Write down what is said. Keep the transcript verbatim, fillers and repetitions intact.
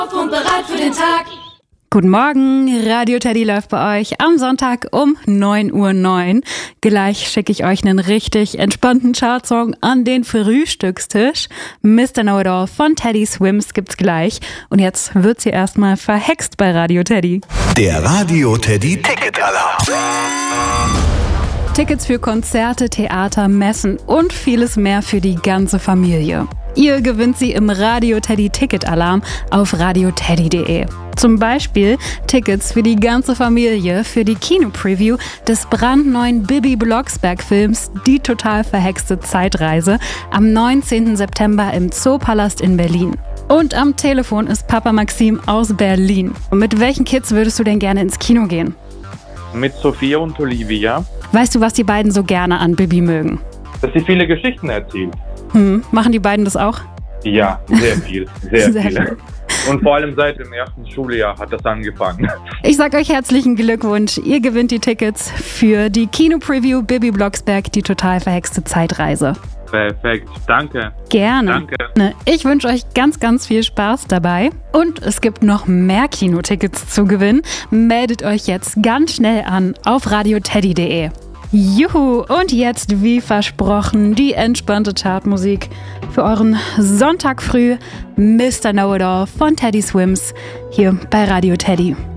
Und bereit für den Tag. Guten Morgen, Radio Teddy läuft bei euch am Sonntag um neun Uhr neun. Gleich schicke ich euch einen richtig entspannten Chartsong an den Frühstückstisch. Mister Know-It-All von Teddy Swims gibt's gleich. Und jetzt wird's hier erstmal verhext bei Radio Teddy. Der Radio Teddy Ticket-Alarm. Tickets für Konzerte, Theater, Messen und vieles mehr für die ganze Familie. Ihr gewinnt sie im Radio Teddy Ticket-Alarm auf radio teddy punkt de. Zum Beispiel Tickets für die ganze Familie für die Kino-Preview des brandneuen Bibi Blocksberg-Films Die total verhexte Zeitreise am neunzehnten September im Zoopalast in Berlin. Und am Telefon ist Papa Maxim aus Berlin. Und mit welchen Kids würdest du denn gerne ins Kino gehen? Mit Sophia und Olivia. Weißt du, was die beiden so gerne an Bibi mögen? Dass sie viele Geschichten erzählt. Hm, machen die beiden das auch? Ja, sehr viel, sehr, Sehr viele. viel. Und vor allem seit dem ersten Schuljahr hat das angefangen. Ich sag euch herzlichen Glückwunsch. Ihr gewinnt die Tickets für die Kino-Preview Bibi Blocksberg, die total verhexte Zeitreise. Perfekt, danke. Gerne. Danke. Ich wünsche euch ganz, ganz viel Spaß dabei. Und es gibt noch mehr Kinotickets zu gewinnen. Meldet euch jetzt ganz schnell an auf radio teddy punkt de. Juhu, und jetzt, wie versprochen, die entspannte Chartmusik für euren Sonntag früh. Mister Know-It-All von Teddy Swims hier bei Radio Teddy.